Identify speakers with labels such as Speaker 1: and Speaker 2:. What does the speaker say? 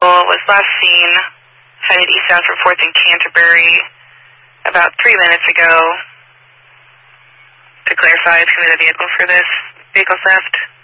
Speaker 1: was last seen headed eastbound from 4th and Canterbury about 3 minutes ago. To clarify, it's going to be the vehicle for this vehicle theft.